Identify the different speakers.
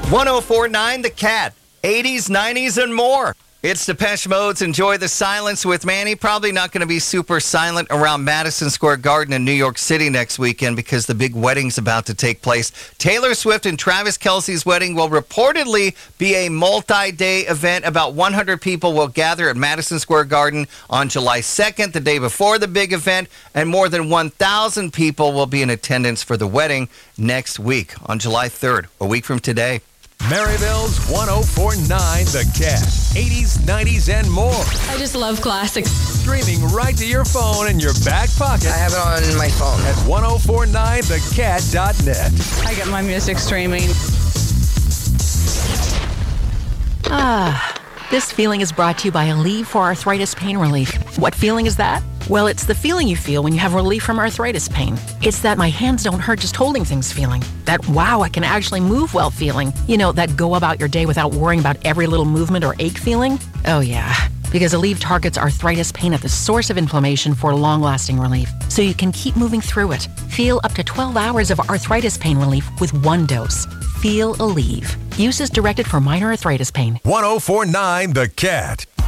Speaker 1: 1049 The Cat, 80s, 90s, and more. It's Depeche Mode's Enjoy the Silence with Manny. Probably not going to be super silent around Madison Square Garden in New York City next weekend because the big wedding's about to take place. Taylor Swift and Travis Kelce's wedding will reportedly be a multi-day event. About 100 people will gather at Madison Square Garden on July 2nd, the day before the big event, and more than 1,000 people will be in attendance for the wedding next week on July 3rd, a week from today.
Speaker 2: Maryville's 1049 The Cat. 80s, 90s, and more.
Speaker 3: I just love classics.
Speaker 2: Streaming right to your phone in your back pocket.
Speaker 4: I have it on my phone.
Speaker 2: At 1049thecat.net.
Speaker 3: I get my music streaming.
Speaker 5: This feeling is brought to you by Aleve for arthritis pain relief. What feeling is that? Well, it's the feeling you feel when you have relief from arthritis pain. It's that my hands don't hurt just holding things feeling. That wow, I can actually move well feeling. You know, that go about your day without worrying about every little movement or ache feeling. Oh yeah, because Aleve targets arthritis pain at the source of inflammation for long-lasting relief, so you can keep moving through it. Feel up to 12 hours of arthritis pain relief with one dose. Feel Aleve. Use is directed for minor arthritis pain.
Speaker 2: 1049 The Cat.